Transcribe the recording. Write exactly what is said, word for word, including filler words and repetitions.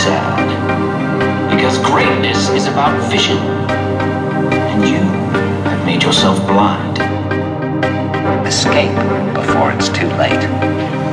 sad. Because greatness is about vision. And you have made yourself blind. Escape before it's too late.